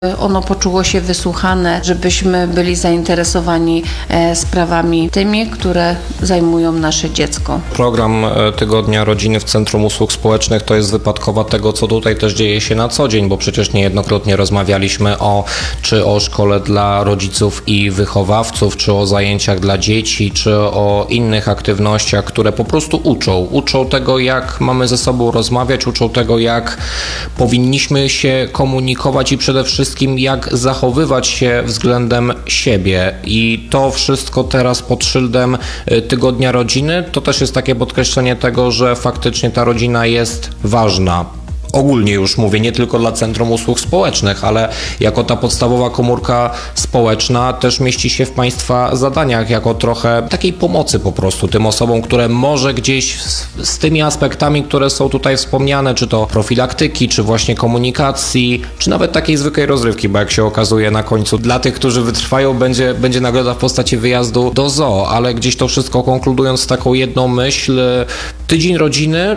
ono poczuło się wysłuchane, żebyśmy byli zainteresowani sprawami tymi, które zajmują nasze dziecko. Program Tygodnia Rodziny w Centrum Usług Społecznych to jest wypadkowa tego, co tutaj też dzieje się na co dzień, bo przecież niejednokrotnie rozmawialiśmy czy o szkole dla rodziców i wychowawców, czy o zajęciach dla dzieci, czy o innych aktywnościach, które po prostu uczą tego, jak mamy ze sobą rozmawiać, uczą tego, jak powinniśmy się komunikować i przede wszystkim jak zachowywać się względem siebie. I to wszystko teraz pod szyldem Tygodnia Rodziny to też jest takie podkreślenie tego, że faktycznie ta rodzina jest ważna. Ogólnie już mówię, nie tylko dla Centrum Usług Społecznych, ale jako ta podstawowa komórka społeczna też mieści się w Państwa zadaniach, jako trochę takiej pomocy po prostu tym osobom, które może gdzieś z tymi aspektami, które są tutaj wspomniane, czy to profilaktyki, czy właśnie komunikacji, czy nawet takiej zwykłej rozrywki, bo jak się okazuje na końcu dla tych, którzy wytrwają, będzie nagroda w postaci wyjazdu do zoo, ale gdzieś to wszystko konkludując taką jedną myśl, Tydzień Rodziny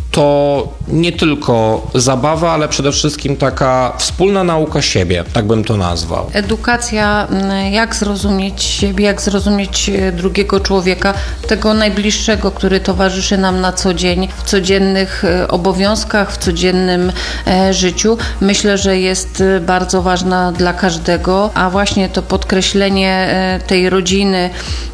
to nie tylko zabawa, ale przede wszystkim taka wspólna nauka siebie, tak bym to nazwał. Edukacja, jak zrozumieć siebie, jak zrozumieć drugiego człowieka, tego najbliższego, który towarzyszy nam na co dzień, w codziennych obowiązkach, w codziennym życiu. Myślę, że jest bardzo ważna dla każdego, a właśnie to podkreślenie tej rodziny,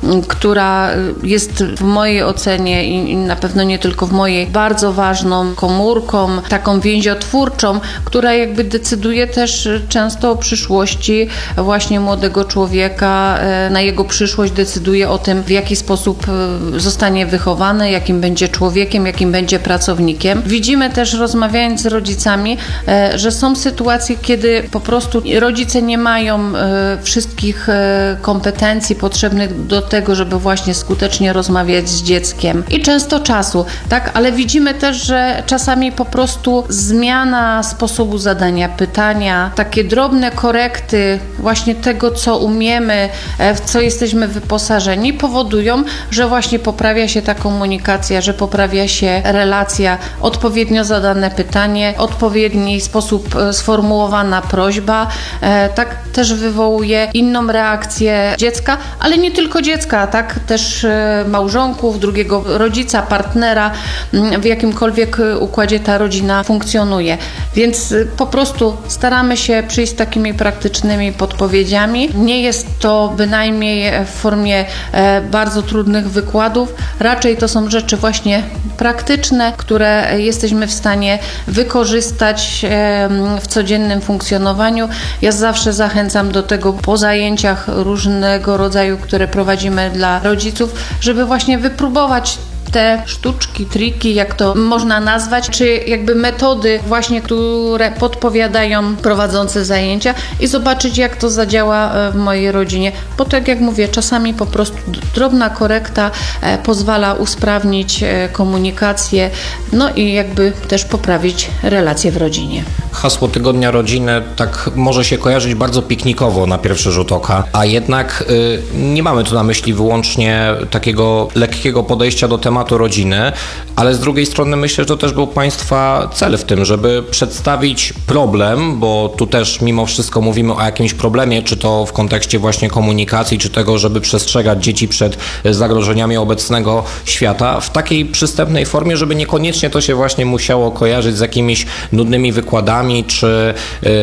która jest w mojej ocenie i na pewno nie tylko w mojej, bardzo ważną komórką, taką więziotwórczą, która jakby decyduje też często o przyszłości właśnie młodego człowieka, na jego przyszłość decyduje o tym, w jaki sposób zostanie wychowany, jakim będzie człowiekiem, jakim będzie pracownikiem. Widzimy też, rozmawiając z rodzicami, że są sytuacje, kiedy po prostu rodzice nie mają wszystkich kompetencji potrzebnych do tego, żeby właśnie skutecznie rozmawiać z dzieckiem i często czasu, tak? Ale widzimy też, że czasami po prostu zmiana sposobu zadania pytania, takie drobne korekty właśnie tego, co umiemy, w co jesteśmy wyposażeni, powodują, że właśnie poprawia się ta komunikacja, że poprawia się relacja, odpowiednio zadane pytanie, odpowiedni sposób sformułowana prośba, tak też wywołuje inną reakcję dziecka, ale nie tylko dziecka, tak też małżonków, drugiego rodzica, partnera, w jakimkolwiek układzie ta rodzina funkcjonuje. Więc po prostu staramy się przyjść z takimi praktycznymi podpowiedziami. Nie jest to bynajmniej w formie bardzo trudnych wykładów. Raczej to są rzeczy właśnie praktyczne, które jesteśmy w stanie wykorzystać w codziennym funkcjonowaniu. Ja zawsze zachęcam do tego po zajęciach różnego rodzaju, które prowadzimy dla rodziców, żeby właśnie wypróbować te sztuczki, triki, jak to można nazwać, czy jakby metody właśnie, które podpowiadają prowadzące zajęcia i zobaczyć, jak to zadziała w mojej rodzinie. Bo tak jak mówię, czasami po prostu drobna korekta pozwala usprawnić komunikację, no i jakby też poprawić relacje w rodzinie. Hasło Tygodnia Rodziny tak może się kojarzyć bardzo piknikowo na pierwszy rzut oka, a jednak nie mamy tu na myśli wyłącznie takiego lekkiego podejścia do tematu rodziny, ale z drugiej strony myślę, że to też był Państwa cel w tym, żeby przedstawić problem, bo tu też mimo wszystko mówimy o jakimś problemie, czy to w kontekście właśnie komunikacji, czy tego, żeby przestrzegać dzieci przed zagrożeniami obecnego świata w takiej przystępnej formie, żeby niekoniecznie to się właśnie musiało kojarzyć z jakimiś nudnymi wykładami, czy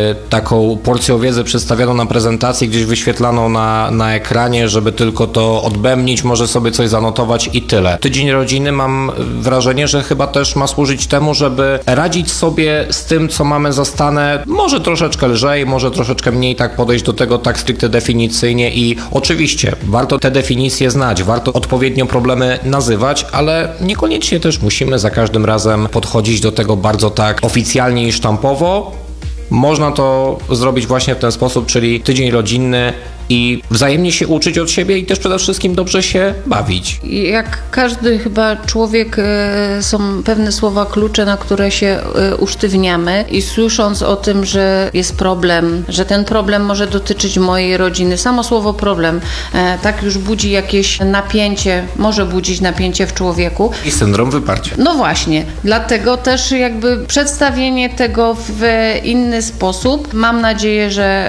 taką porcją wiedzy przedstawioną na prezentacji, gdzieś wyświetlaną na ekranie, żeby tylko to odbębnić, może sobie coś zanotować i tyle. Tydzień Rodziny mam wrażenie, że chyba też ma służyć temu, żeby radzić sobie z tym, co mamy zastane, może troszeczkę lżej, może troszeczkę mniej tak podejść do tego tak stricte definicyjnie i oczywiście warto te definicje znać, warto odpowiednio problemy nazywać, ale niekoniecznie też musimy za każdym razem podchodzić do tego bardzo tak oficjalnie i sztampowo. Można to zrobić właśnie w ten sposób, czyli Tydzień Rodzinny i wzajemnie się uczyć od siebie i też przede wszystkim dobrze się bawić. Jak każdy chyba człowiek są pewne słowa klucze, na które się usztywniamy i słysząc o tym, że jest problem, że ten problem może dotyczyć mojej rodziny, samo słowo problem tak już budzi jakieś napięcie, może budzić napięcie w człowieku. I syndrom wyparcia. No właśnie, dlatego też jakby przedstawienie tego w inny sposób, mam nadzieję, że